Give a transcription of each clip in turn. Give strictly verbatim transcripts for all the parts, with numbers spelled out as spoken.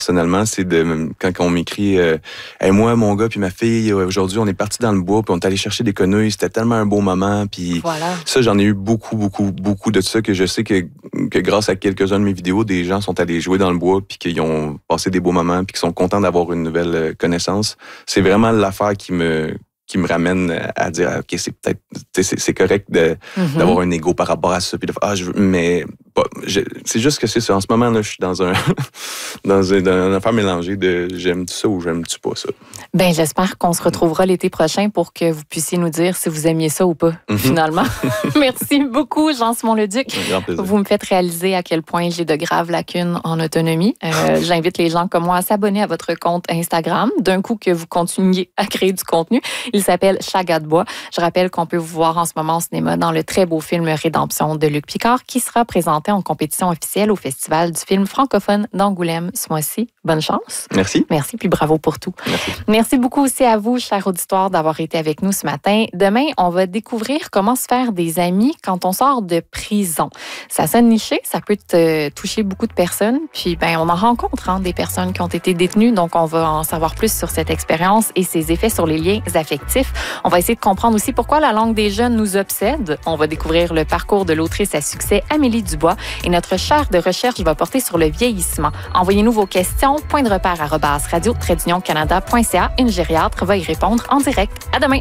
Personnellement, c'est de quand on m'écrit euh, hey, moi, mon gars puis ma fille, aujourd'hui, on est partis dans le bois puis on est allé chercher des quenouilles. C'était tellement un beau moment. Puis voilà. Ça, j'en ai eu beaucoup, beaucoup, beaucoup de ça que je sais que, que grâce à quelques-uns de mes vidéos, des gens sont allés jouer dans le bois puis qu'ils ont passé des beaux moments puis qu'ils sont contents d'avoir une nouvelle connaissance. C'est vraiment l'affaire qui me qui me ramène à dire ok, c'est peut-être c'est, c'est correct de, mm-hmm. d'avoir un ego par rapport à ça puis de ah je veux, mais pas, je, c'est juste que c'est ça en ce moment là je suis dans un dans un, dans une affaire mélangée de j'aime-tu ça ou j'aime-tu pas ça. Ben j'espère qu'on se retrouvera l'été prochain pour que vous puissiez nous dire si vous aimiez ça ou pas mm-hmm. finalement. Merci beaucoup Jean Simon-Leduc. Vous me faites réaliser à quel point j'ai de graves lacunes en autonomie. Euh, j'invite les gens comme moi à s'abonner à votre compte Instagram d'un coup que vous continuiez à créer du contenu. Il s'appelle Chaga de bois. Je rappelle qu'on peut vous voir en ce moment au cinéma dans le très beau film Rédemption de Luc Picard qui sera présenté en compétition officielle au Festival du film francophone d'Angoulême ce mois-ci. Bonne chance. Merci. Merci, puis bravo pour tout. Merci. Merci beaucoup aussi à vous, cher auditoire, d'avoir été avec nous ce matin. Demain, on va découvrir comment se faire des amis quand on sort de prison. Ça sonne niché, ça peut te toucher beaucoup de personnes, puis ben on en rencontre hein, des personnes qui ont été détenues, donc on va en savoir plus sur cette expérience et ses effets sur les liens affectifs. On va essayer de comprendre aussi pourquoi la langue des jeunes nous obsède. On va découvrir le parcours de l'autrice à succès Amélie Dubois et notre chaire de recherche va porter sur le vieillissement. Envoyez-nous vos questions, point de repère arobase radio trait d'union canada point c a. Une gériatre va y répondre en direct. À demain!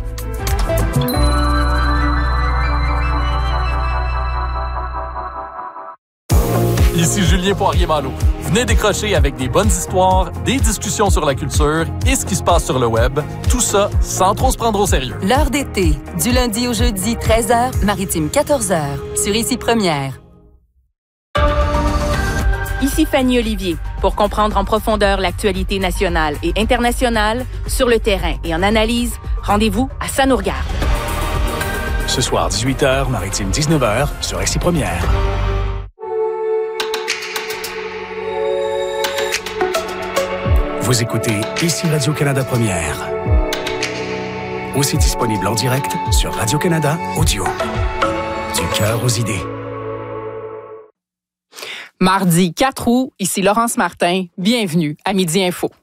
Ici Julien Poirier-Malo. Venez décrocher avec des bonnes histoires, des discussions sur la culture et ce qui se passe sur le web. Tout ça sans trop se prendre au sérieux. L'heure d'été, du lundi au jeudi, treize heures, Maritime quatorze heures, sur Ici Première. Ici Fanny Olivier. Pour comprendre en profondeur l'actualité nationale et internationale, sur le terrain et en analyse, rendez-vous à Ça nous regarde. Ce soir, dix-huit heures, Maritime dix-neuf heures, sur Ici Première. Vous écoutez Ici Radio-Canada Première. Aussi disponible en direct sur Radio-Canada Audio. Du cœur aux idées. Mardi quatre août, ici Laurence Martin. Bienvenue à Midi Info.